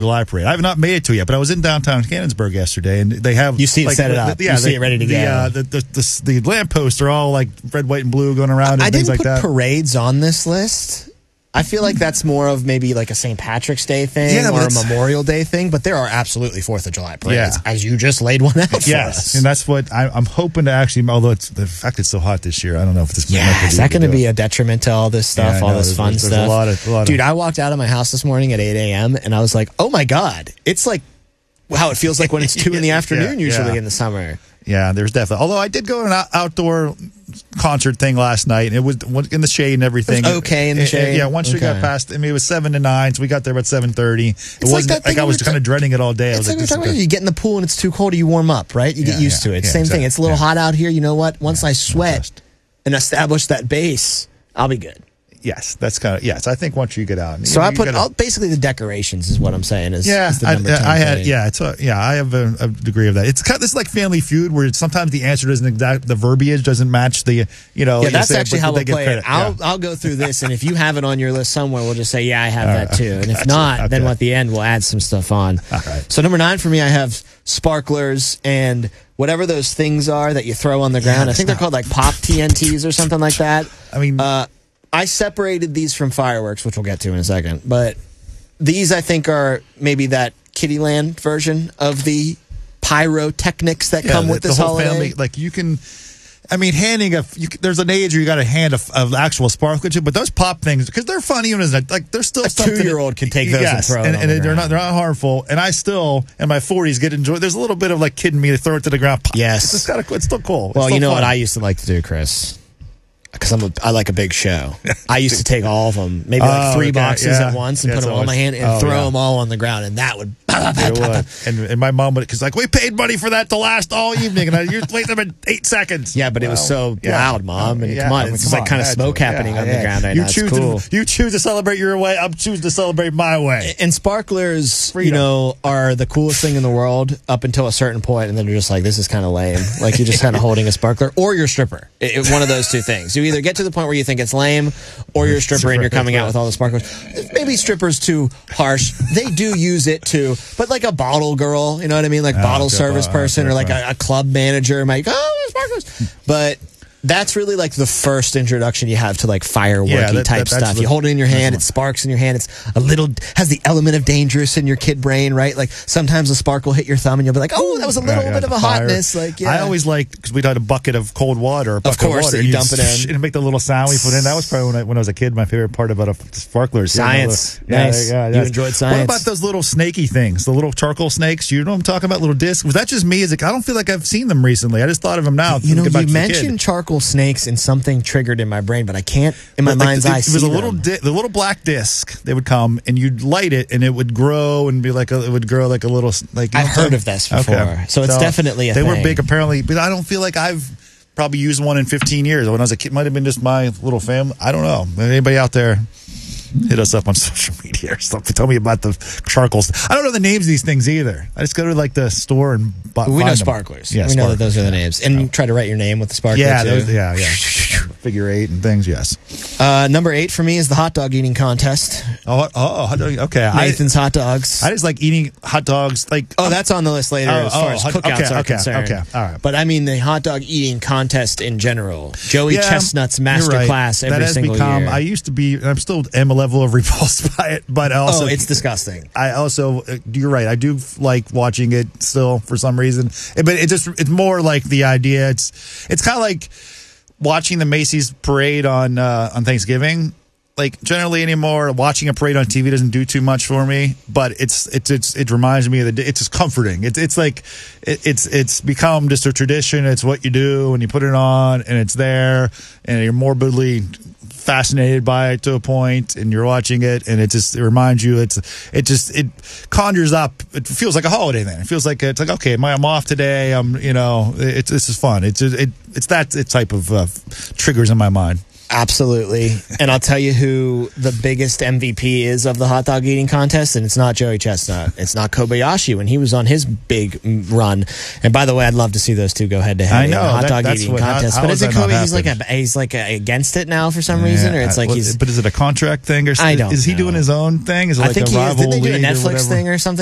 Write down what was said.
July parade. I have not made it to it yet, but I was in downtown Cannonsburg yesterday, and they have you see it set it up. You see it ready to go. The lampposts are all like red, white, and blue going around and things like that. I didn't put parades on this list. I feel like that's more of maybe like a St. Patrick's Day thing or a Memorial Day thing, but there are absolutely 4th of July parades, as you just laid one out for us. And that's what I'm hoping to actually, although the fact it's so hot this year, I don't know if this is that going to be a detriment to all this stuff, all this fun stuff? There's a lot Dude, I walked out of my house this morning at 8 a.m. and I was like, oh my God, it's like how it feels like when it's 2 in the afternoon usually in the summer. Yeah, there's definitely. Although I did go to an outdoor concert thing last night, and it was in the shade and everything. It was okay in the shade. Once we got past, I mean, it was 7 to 9, so we got there about 7:30. It wasn't like I was kind of dreading it all day. It's like we're talking about. You get in the pool and it's too cold, you warm up, right? You get used to it. Same thing. It's a little hot out here. You know what? Once I sweat and establish that base, I'll be good. Yes, that's kind of I think once you get out, so I put basically the decorations is what I'm saying is the number 10 I have a degree of that. It's kind of this is like Family Feud where sometimes the answer doesn't the verbiage doesn't match the that's actually how we'll play it. I'll go through this, and if you have it on your list somewhere, we'll just say I have that too, and if not, then at the end we'll add some stuff on. All right. So number 9 for me, I have sparklers and whatever those things are that you throw on the ground. I think they're called like pop TNTs or something like that. I mean. I separated these from fireworks, which we'll get to in a second. But these, I think, are maybe that Kittyland version of the pyrotechnics that come with this the whole holiday. Family, like you can, I mean, handing there's an age where you got to hand an actual sparkler to, but those pop things, because they're fun even as like they're still a 2-year-old can take those and throw them. And they're not harmful. And I still in my 40s get enjoy. There's a little bit of like kidding me to throw it to the ground. Pop. Yes, it's still cool. Well, you know fun. what I used to like to do, Chris. Because I like a big show. I used to take all of them, maybe like 3 boxes at once, and put them all in my hand and throw them all on the ground, and that would. And my mom would, because like we paid money for that to last all evening, and you wait them in 8 seconds. Yeah, but it was so loud, Mom. And come on, it's like kind of smoke happening on the ground. Right now. You choose to celebrate your way. I'm choosing to celebrate my way. And sparklers, are the coolest thing in the world up until a certain point, and then you're just like, this is kind of lame. Like you're just kind of holding a sparkler, or you're a stripper. One of those two things. You either get to the point where you think it's lame, or you're a stripper and you're coming out with all the sparklers. Maybe stripper's too harsh. They do use it too, but like a bottle girl, you know what I mean? Like bottle service person or like a club manager might go, sparklers. But that's really like the first introduction you have to like fireworky type stuff. You hold it in your hand, it sparks in your hand. It's has the element of dangerous in your kid brain, right? Like sometimes a spark will hit your thumb and you'll be like, oh, that was a little bit of a hotness. Like, I always liked, because we'd had a bucket of cold water. Of course, that you dump it in. And make the little sound we put in. That was probably when I was a kid, my favorite part about sparklers. Science. Nice. You enjoyed science. What about those little snaky things? The little charcoal snakes? You know what I'm talking about? Little discs? Was that just me? I don't feel like I've seen them recently. I just thought of them now. You mentioned charcoal snakes and something triggered in my brain, but I can't in my mind's eye see them. The little black disc. They would come and you'd light it and it would grow and be like it would grow like a little like. I've heard of this before, so it's definitely a thing. They were big apparently, but I don't feel like I've probably used one in 15 years. When I was a kid, might have been just my little family. I don't know. Anybody out there? Hit us up on social media or something. Tell me about the charcoals. I don't know the names of these things either. I just go to like the store and we know sparklers. Yeah, we know that those are the names. And you try to write your name with the sparkler too. Figure 8 and things, yes. Number 8 for me is the hot dog eating contest. Hot dog. Okay. Nathan's Hot Dogs. I just like eating hot dogs. That's on the list later as far as cookouts are concerned. Okay, all right. But I mean the hot dog eating contest in general. Joey Chestnut's master class every single year. I used to be, I'm still am a level of repulsed by it, but also it's disgusting. I also, you're right. I do like watching it still for some reason, but it's more like the idea. It's kind of like watching the Macy's parade on Thanksgiving. Like generally anymore, watching a parade on TV doesn't do too much for me. But it reminds me of it's just comforting. It's become just a tradition. It's what you do when you put it on, and it's there, and you're morbidly fascinated by it to a point, and you're watching it, and it reminds you. It conjures up. It feels like a holiday. Then it feels like it's like okay, I'm off today. This is fun. It's that type of triggers in my mind. Absolutely. And I'll tell you who the biggest MVP is of the hot dog eating contest, and it's not Joey Chestnut. It's not Kobayashi when he was on his big run. And by the way, I'd love to see those two go head to head in the hot dog eating contest. But is it Kobe? He's like against it now for some reason, or it's like he's. But is it a contract thing or something? I don't. Is he doing his own thing? Is it like I think a rival didn't they do a league or Netflix whatever? thing or something?